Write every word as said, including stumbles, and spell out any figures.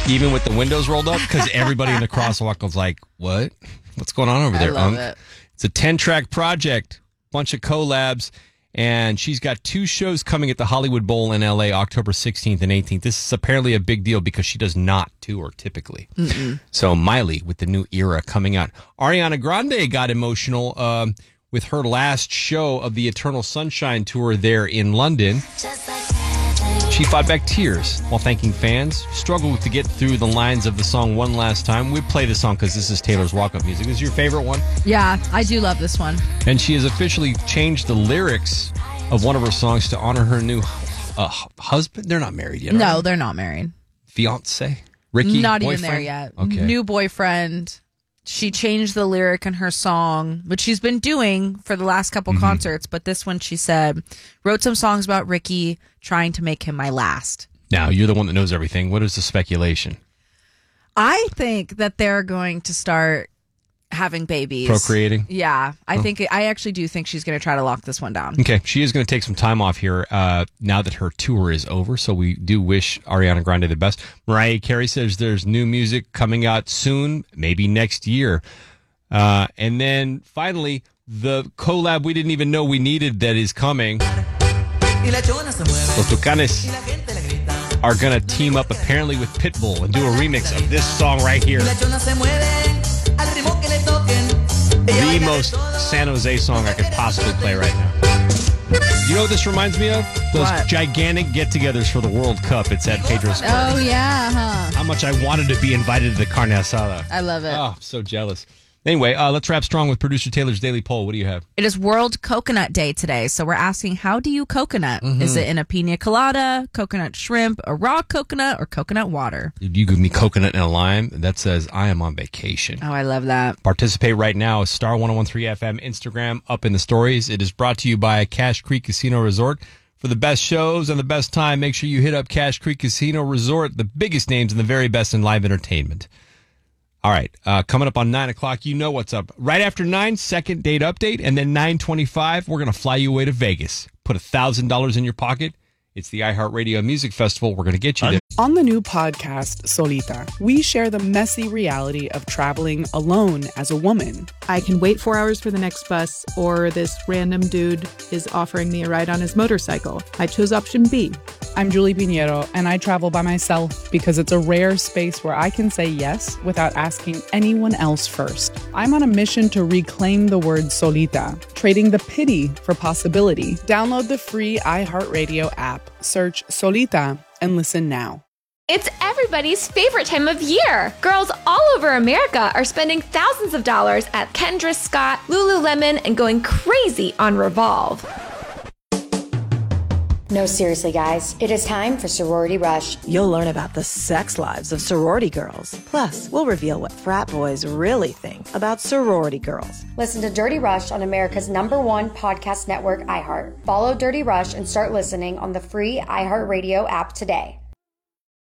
Even with the windows rolled up, because everybody in the crosswalk was like, what? What's going on over there, I love Unk? it. It's a ten-track project, bunch of collabs, and she's got two shows coming at the Hollywood Bowl in L A October sixteenth and eighteenth. This is apparently a big deal because she does not tour typically. Mm-mm. So Miley with the new era coming out. Ariana Grande got emotional um, with her last show of the Eternal Sunshine Tour there in London. She fought back tears while thanking fans. Struggled to get through the lines of the song one last time. We play the song because this is Taylor's walk-up music. This is your favorite one? Yeah, I do love this one. And she has officially changed the lyrics of one of her songs to honor her new uh, husband. They're not married yet. No, they? they're not married. Fiance? Ricky? Not boyfriend? even there yet. Okay. New boyfriend. She changed the lyric in her song, which she's been doing for the last couple mm-hmm. concerts. But this one, she said, wrote some songs about Ricky, trying to make him my last. Now, you're the one that knows everything. What is the speculation? I think that they're going to start having babies. Procreating? Yeah. I oh. think I actually do think she's going to try to lock this one down. Okay. She is going to take some time off here uh, now that her tour is over. So we do wish Ariana Grande the best. Mariah Carey says there's new music coming out soon, maybe next year. Uh, and then finally, the collab we didn't even know we needed that is coming. Los Tucanes are going to team up apparently with Pitbull and do a remix of this song right here. The most San Jose song I could possibly play right now. You know what this reminds me of? Those what? gigantic get-togethers for the World Cup at San Pedro Square. Oh, yeah, huh? How much I wanted to be invited to the carne asada. I love it. Oh, I'm so jealous. Anyway, uh, let's wrap strong with producer Taylor's Daily Poll. What do you have? It is World Coconut Day today, so we're asking, how do you coconut? Mm-hmm. Is it in a pina colada, coconut shrimp, a raw coconut, or coconut water? You give me coconut and a lime, that says I am on vacation. Oh, I love that. Participate right now. Star one oh one three F M, Instagram, up in the stories. It is brought to you by Cache Creek Casino Resort. For the best shows and the best time, make sure you hit up Cache Creek Casino Resort, the biggest names and the very best in live entertainment. All right, uh, coming up on nine o'clock, you know what's up. Right after nine, second date update, and then nine twenty-five, we're going to fly you away to Vegas. Put one thousand dollars in your pocket. It's the iHeartRadio Music Festival. We're going to get you there. On the new podcast, Solita, we share the messy reality of traveling alone as a woman. I can wait four hours for the next bus, or this random dude is offering me a ride on his motorcycle. I chose option B. I'm Julie Pinheiro, and I travel by myself because it's a rare space where I can say yes without asking anyone else first. I'm on a mission to reclaim the word solita, trading the pity for possibility. Download the free iHeartRadio app, search Solita, and listen now. It's everybody's favorite time of year. Girls all over America are spending thousands of dollars at Kendra Scott, Lululemon, and going crazy on Revolve. No, seriously, guys. It is time for Sorority Rush. You'll learn about the sex lives of sorority girls. Plus, we'll reveal what frat boys really think about sorority girls. Listen to Dirty Rush on America's number one podcast network, iHeart. Follow Dirty Rush and start listening on the free iHeartRadio app today.